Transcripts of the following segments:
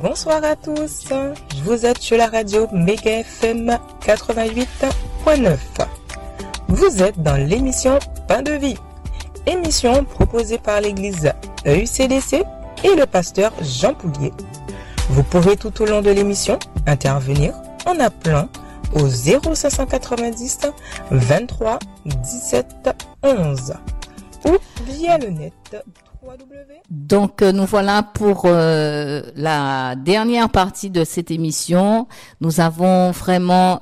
Bonsoir à tous, vous êtes sur la radio Méga FM 88.9. Vous êtes dans l'émission Pain de Vie, émission proposée par l'église EUCDC et le pasteur Jean Poulier. Vous pourrez tout au long de l'émission intervenir en appelant au 0590 23 17 11 ou via le net. Donc nous voilà pour la dernière partie de cette émission. Nous avons vraiment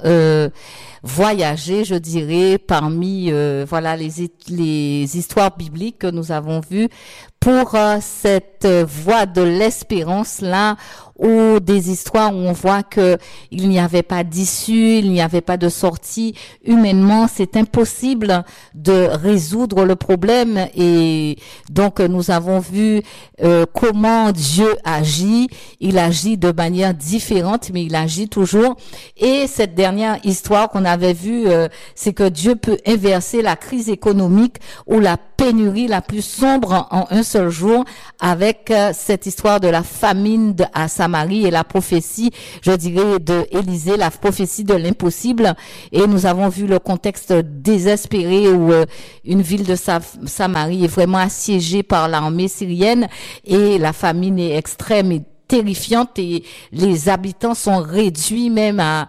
voyagé, je dirais, parmi voilà les histoires bibliques que nous avons vues pour cette voie de l'espérance là, ou des histoires où on voit que il n'y avait pas d'issue, il n'y avait pas de sortie. Humainement, c'est impossible de résoudre le problème, et donc nous avons vu comment Dieu agit. Il agit de manière différente, mais il agit toujours. Et cette dernière histoire qu'on avait vue, c'est que Dieu peut inverser la crise économique ou la pénurie la plus sombre en un seul jour, avec cette histoire de la famine à Samarie et la prophétie, je dirais, de Élisée, la prophétie de l'impossible. Et nous avons vu le contexte désespéré où une ville de Samarie est vraiment assiégée par l'armée syrienne, et la famine est extrême et terrifiante, et les habitants sont réduits même à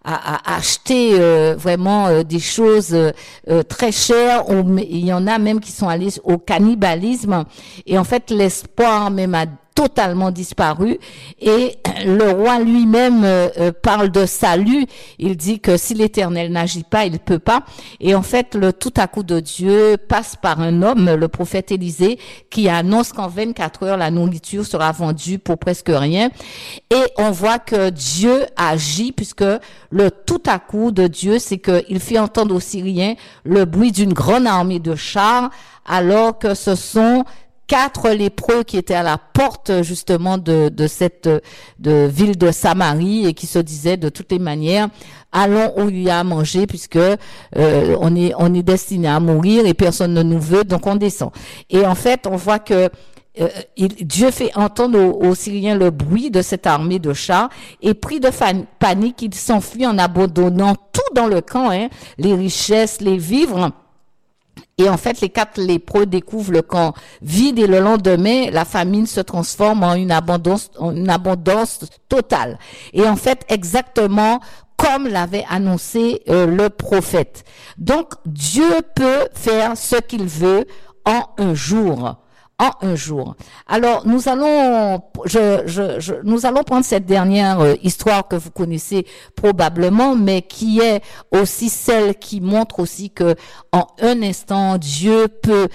acheter vraiment des choses très chères. Il y en a même qui sont allés au cannibalisme, et en fait l'espoir même a totalement disparu. Et le roi lui-même parle de salut. Il dit que si l'Éternel n'agit pas, il peut pas. Et en fait, le tout à coup de Dieu passe par un homme, le prophète Élisée, qui annonce qu'en 24 heures, la nourriture sera vendue pour presque rien. Et on voit que Dieu agit, puisque le tout à coup de Dieu, c'est qu'il fait entendre aux Syriens le bruit d'une grande armée de chars, alors que ce sont 4 lépreux qui étaient à la porte justement de cette ville de Samarie, et qui se disaient de toutes les manières, allons où il y a à manger, puisque on est destiné à mourir et personne ne nous veut, donc on descend. Et en fait, on voit que Dieu fait entendre aux Syriens le bruit de cette armée de chars, et pris de panique, ils s'enfuient en abandonnant tout dans le camp, les richesses, les vivres. Et en fait, les 4 lépreux découvrent le camp vide, et le lendemain, la famine se transforme en une abondance totale. Et en fait, exactement comme l'avait annoncé le prophète. Donc, Dieu peut faire ce qu'il veut en un jour. Alors, nous allons prendre cette dernière histoire que vous connaissez probablement, mais qui est aussi celle qui montre aussi que en un instant, Dieu peut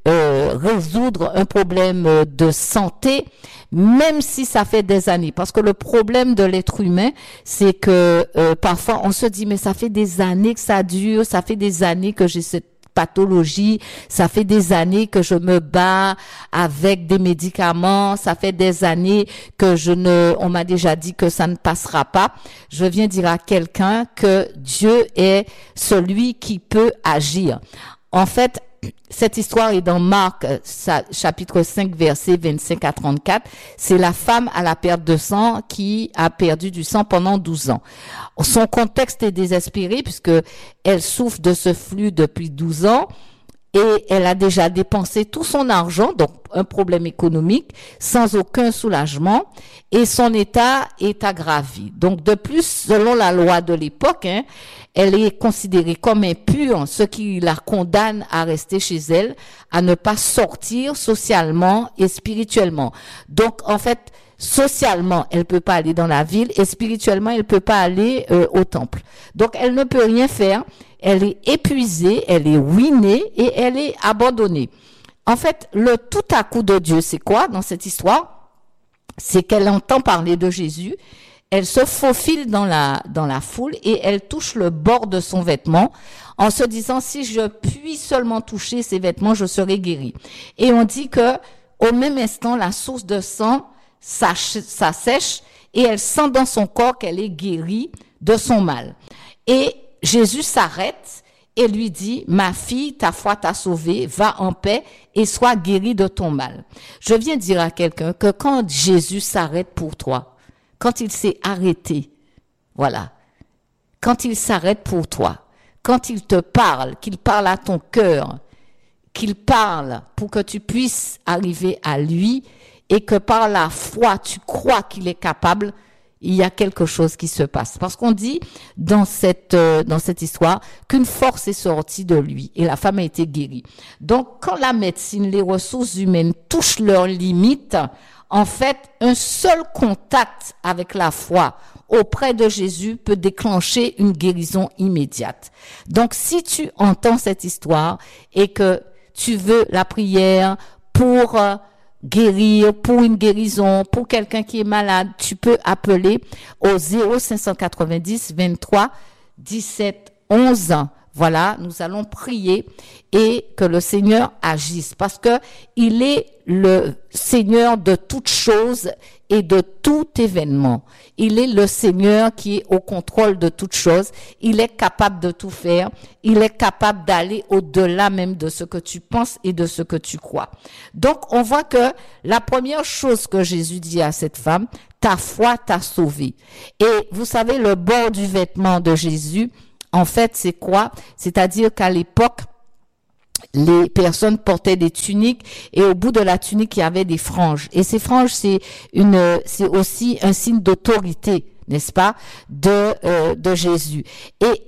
résoudre un problème de santé, même si ça fait des années. Parce que le problème de l'être humain, c'est que parfois on se dit, mais ça fait des années que ça dure, ça fait des années que j'ai cette pathologie, ça fait des années que je me bats avec des médicaments, ça fait des années que on m'a déjà dit que ça ne passera pas. Je viens dire à quelqu'un que Dieu est celui qui peut agir. En fait, cette histoire est dans Marc, chapitre 5, versets 25 à 34. C'est la femme à la perte de sang qui a perdu du sang pendant 12 ans. Son contexte est désespéré, puisque elle souffre de ce flux depuis 12 ans. Et elle a déjà dépensé tout son argent, donc un problème économique, sans aucun soulagement, et son état est aggravé. Donc de plus, selon la loi de l'époque, elle est considérée comme impure, ce qui la condamne à rester chez elle, à ne pas sortir socialement et spirituellement. Donc en fait, socialement, elle peut pas aller dans la ville, et spirituellement, elle peut pas aller au temple. Donc elle ne peut rien faire. Elle est épuisée, elle est ruinée, et elle est abandonnée. En fait, le tout à coup de Dieu, c'est quoi dans cette histoire? C'est qu'elle entend parler de Jésus, elle se faufile dans la foule, et elle touche le bord de son vêtement en se disant, si je puis seulement toucher ses vêtements, je serai guérie. Et on dit que au même instant, la source de sang s'assèche, et elle sent dans son corps qu'elle est guérie de son mal. Et Jésus s'arrête et lui dit, ma fille, ta foi t'a sauvée, va en paix et sois guérie de ton mal. Je viens dire à quelqu'un que quand Jésus s'arrête pour toi, quand il s'est arrêté, voilà, quand il s'arrête pour toi, quand il te parle, qu'il parle à ton cœur, qu'il parle pour que tu puisses arriver à lui et que par la foi, tu crois qu'il est capable, il y a quelque chose qui se passe. Parce qu'on dit dans cette histoire qu'une force est sortie de lui et la femme a été guérie. Donc, quand la médecine, les ressources humaines touchent leurs limites, en fait, un seul contact avec la foi auprès de Jésus peut déclencher une guérison immédiate. Donc, si tu entends cette histoire et que tu veux la prière pour guérir, pour une guérison, pour quelqu'un qui est malade, tu peux appeler au 0590 23 17 11. Voilà, nous allons prier et que le Seigneur agisse parce que il est le Seigneur de toutes choses et de tout événement. Il est le Seigneur qui est au contrôle de toutes choses. Il est capable de tout faire. Il est capable d'aller au-delà même de ce que tu penses et de ce que tu crois. Donc, on voit que la première chose que Jésus dit à cette femme, ta foi t'a sauvée. Et vous savez, le bord du vêtement de Jésus, en fait, c'est quoi? C'est-à-dire qu'à l'époque, les personnes portaient des tuniques et au bout de la tunique, il y avait des franges. Et ces franges, c'est aussi un signe d'autorité, n'est-ce pas, de Jésus. Et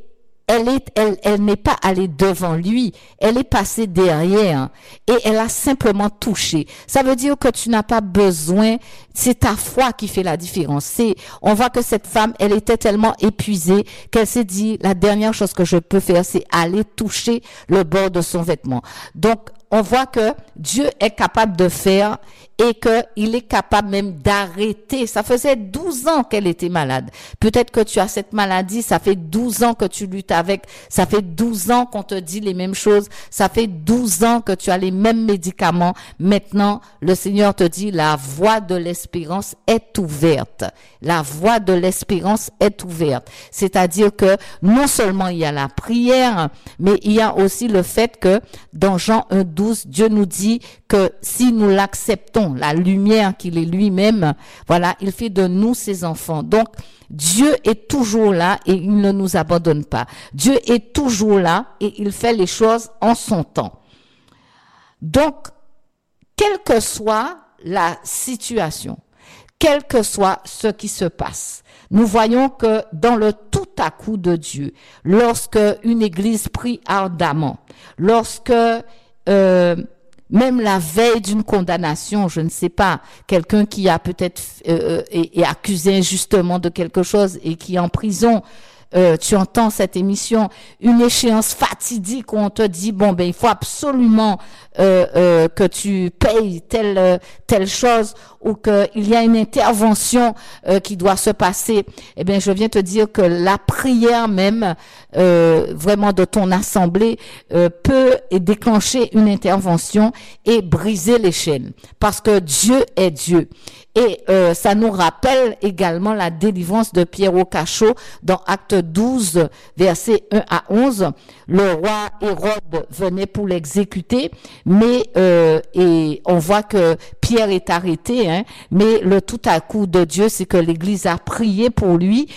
elle n'est pas allée devant lui, elle est passée derrière et elle a simplement touché. Ça veut dire que tu n'as pas besoin, c'est ta foi qui fait la différence. On voit que cette femme, elle était tellement épuisée qu'elle s'est dit, la dernière chose que je peux faire, c'est aller toucher le bord de son vêtement. Donc, on voit que Dieu est capable de faire et qu'il est capable même d'arrêter. Ça faisait 12 ans qu'elle était malade. Peut-être que tu as cette maladie, ça fait 12 ans que tu luttes avec, ça fait 12 ans qu'on te dit les mêmes choses, ça fait 12 ans que tu as les mêmes médicaments. Maintenant, le Seigneur te dit, la voie de l'espérance est ouverte. La voie de l'espérance est ouverte. C'est-à-dire que non seulement il y a la prière, mais il y a aussi le fait que dans Jean 1:12, Dieu nous dit que si nous l'acceptons, la lumière qu'il est lui-même, voilà, il fait de nous ses enfants. Donc, Dieu est toujours là et il ne nous abandonne pas. Dieu est toujours là et il fait les choses en son temps. Donc, quelle que soit la situation, quel que soit ce qui se passe, nous voyons que dans le tout à coup de Dieu, lorsque une église prie ardemment, lorsque même la veille d'une condamnation, je ne sais pas, quelqu'un qui a peut-être est accusé injustement de quelque chose et qui est en prison, tu entends cette émission, une échéance fatidique où on te dit bon ben il faut absolument que tu payes telle chose ou qu'il y a une intervention qui doit se passer. Eh bien, je viens te dire que la prière même vraiment de ton assemblée peut déclencher une intervention et briser les chaînes parce que Dieu est Dieu. Et ça nous rappelle également la délivrance de Pierre au cachot dans Acte 12, versets 1 à 11. Le roi Hérode venait pour l'exécuter, mais et on voit que Pierre est arrêté, hein, mais le tout à coup de Dieu, c'est que l'Église a prié pour lui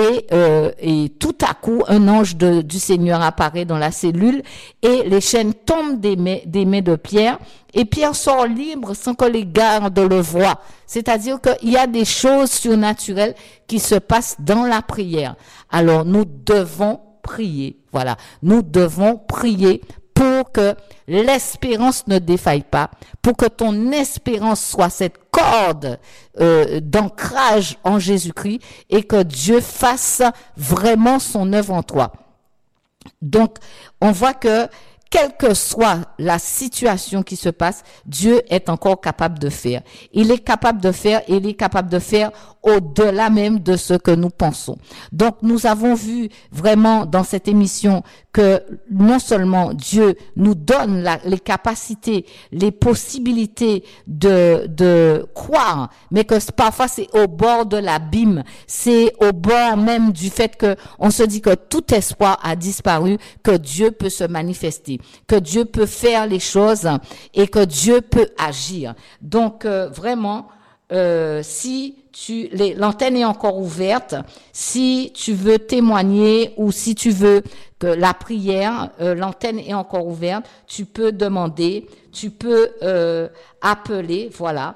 et tout à coup, un ange du Seigneur apparaît dans la cellule et les chaînes tombent des mains de Pierre. Et Pierre sort libre sans que les gardes le voient. C'est-à-dire qu'il y a des choses surnaturelles qui se passent dans la prière. Alors, nous devons prier. Voilà. Nous devons prier pour que l'espérance ne défaille pas, pour que ton espérance soit cette corde d'ancrage en Jésus-Christ et que Dieu fasse vraiment son œuvre en toi. Donc, on voit que quelle que soit la situation qui se passe, Dieu est encore capable de faire. Il est capable de faire et il est capable de faire au-delà même de ce que nous pensons. Donc, nous avons vu vraiment dans cette émission que non seulement Dieu nous donne les capacités, les possibilités de croire, mais que parfois c'est au bord de l'abîme, c'est au bord même du fait que on se dit que tout espoir a disparu, que Dieu peut se manifester, que Dieu peut faire les choses et que Dieu peut agir. Donc vraiment, si l'antenne est encore ouverte, si tu veux témoigner ou si tu veux que la prière, l'antenne est encore ouverte, tu peux demander, tu peux appeler, voilà,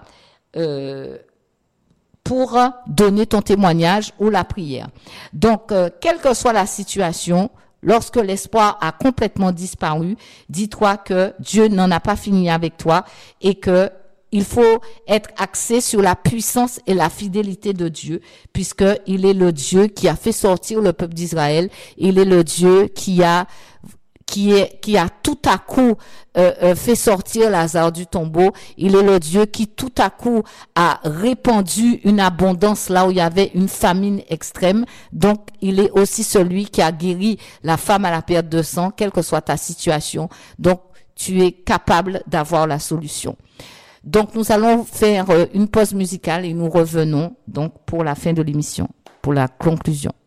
pour donner ton témoignage ou la prière. Donc, quelle que soit la situation, lorsque l'espoir a complètement disparu, dis-toi que Dieu n'en a pas fini avec toi et que il faut être axé sur la puissance et la fidélité de Dieu, puisque il est le Dieu qui a fait sortir le peuple d'Israël. Il est le Dieu qui a tout à coup fait sortir Lazare du tombeau. Il est le Dieu qui tout à coup a répandu une abondance là où il y avait une famine extrême. Donc, il est aussi celui qui a guéri la femme à la perte de sang, quelle que soit ta situation. Donc, tu es capable d'avoir la solution. Donc, nous allons faire une pause musicale et nous revenons donc pour la fin de l'émission, pour la conclusion.